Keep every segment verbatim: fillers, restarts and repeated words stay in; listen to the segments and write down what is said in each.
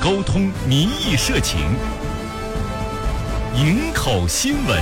沟通民意社情，营口新闻。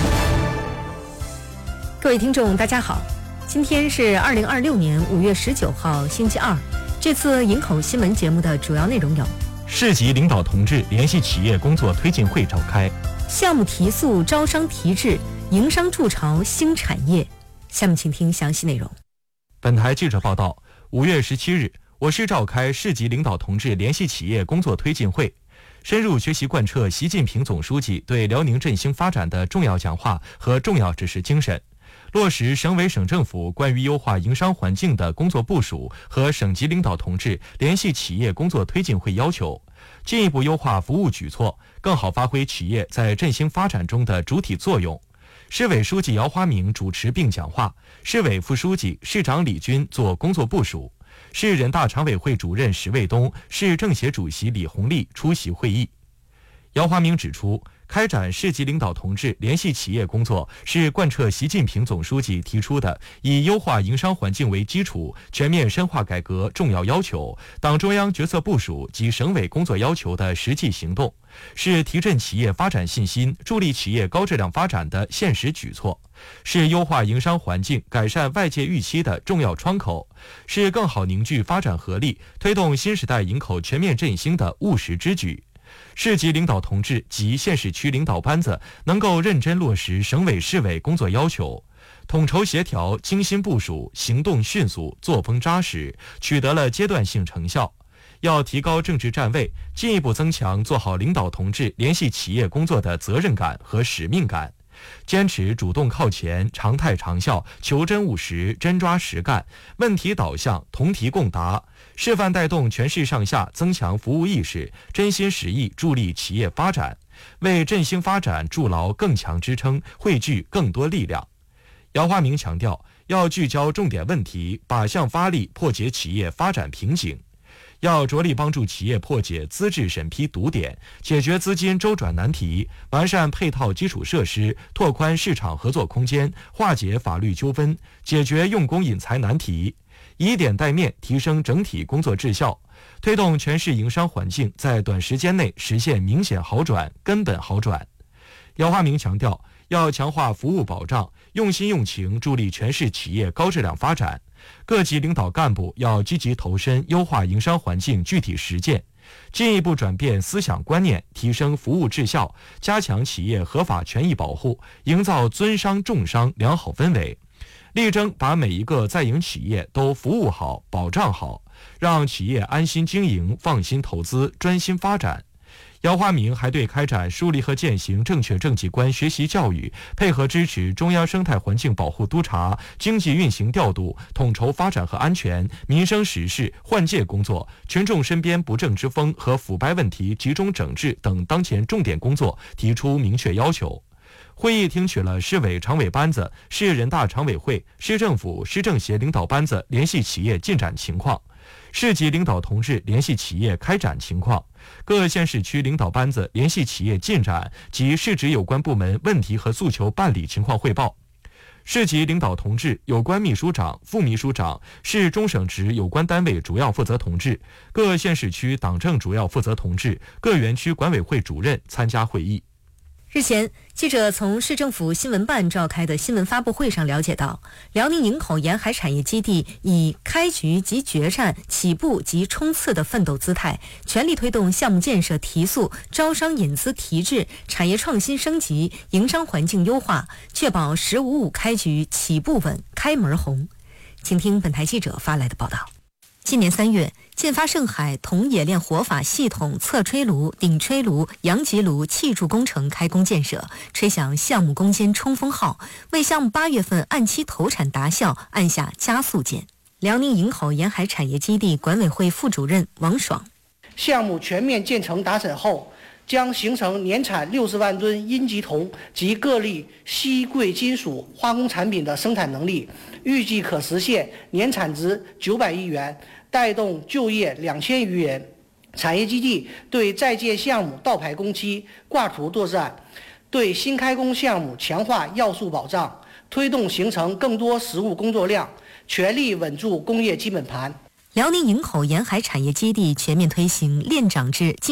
各位听众大家好，今天是二零二六年五月十九号星期二。这次营口新闻节目的主要内容有： 市级领导同志联系企业工作推进会召开， 项目提速招商提质，营商筑巢新产业。下面请听详细内容。 本台记者报道，五月十七日，我市召开市级领导同志联系企业工作推进会，深入学习贯彻习近平总书记对辽宁振兴发展的重要讲话和重要指示精神，落实省委省政府关于优化营商环境的工作部署和省级领导同志联系企业工作推进会要求，进一步优化服务举措，更好发挥企业在振兴发展中的主体作用。市委书记姚华明主持并讲话，市委副书记、市长李军做工作部署，市人大常委会主任石卫东、市政协主席李红利出席会议。姚华明指出，开展市级领导同志联系企业工作是贯彻习近平总书记提出的以优化营商环境为基础，全面深化改革重要要求，党中央决策部署及省委工作要求的实际行动，是提振企业发展信心、助力企业高质量发展的现实举措，是优化营商环境、改善外界预期的重要窗口，是更好凝聚发展合力、推动新时代营口全面振兴的务实之举。市级领导同志及县市区领导班子能够认真落实省委市委工作要求，统筹协调、精心部署，行动迅速，作风扎实，取得了阶段性成效。要提高政治站位，进一步增强做好领导同志联系企业工作的责任感和使命感，坚持主动靠前、常态长效、求真务实、真抓实干、问题导向、同题共答，示范带动全市上下增强服务意识，真心实意助力企业发展，为振兴发展筑牢更强支撑，汇聚更多力量。姚华明强调，要聚焦重点问题，靶向发力，破解企业发展瓶颈。要着力帮助企业破解资质审批堵点，解决资金周转难题，完善配套基础设施，拓宽市场合作空间，化解法律纠纷，解决用工引才难题，以点带面提升整体工作质效，推动全市营商环境在短时间内实现明显好转、根本好转。姚华明强调，要强化服务保障，用心用情助力全市企业高质量发展。各级领导干部要积极投身优化营商环境具体实践，进一步转变思想观念，提升服务质效，加强企业合法权益保护，营造尊商重商良好氛围，力争把每一个在营企业都服务好、保障好，让企业安心经营、放心投资、专心发展。姚华明还对开展树立和践行正确政绩观学习教育，配合支持中央生态环境保护督察、经济运行调度、统筹发展和安全、民生时事换届工作、群众身边不正之风和腐败问题集中整治等当前重点工作提出明确要求。会议听取了市委常委班子、市人大常委会、市政府、市政协领导班子联系企业进展情况，市级领导同志联系企业开展情况，各县市区领导班子联系企业进展及市直有关部门问题和诉求办理情况汇报。市级领导同志、有关秘书长、副秘书长、市中省直有关单位主要负责同志、各县市区党政主要负责同志、各园区管委会主任参加会议。 日前，记者从市政府新闻办召开的新闻发布会上了解到，辽宁营口沿海产业基地以开局及决战、起步及冲刺的奋斗姿态，全力推动项目建设提速、招商引资提质、产业创新升级、营商环境优化，确保“十五五”开局起步稳、开门红。请听本台记者发来的报道。今年三月，建发盛海铜冶炼活法系统侧吹炉、顶吹炉、阳极炉气柱工程开工建设，吹响项目攻坚冲锋号，为项目八月份按期投产达效按下加速键。辽宁营口沿海产业基地管委会副主任王爽： 项目全面建成达审后，将形成年产六十万吨阴极铜及各类稀贵金属化工产品的生产能力，预计可实现年产值九百亿元，带动就业两千余人。产业基地对在建项目倒排工期挂图作战，对新开工项目强化要素保障，推动形成更多实务工作量，全力稳住工业基本盘。 辽宁营口沿海产业基地全面推行炼长制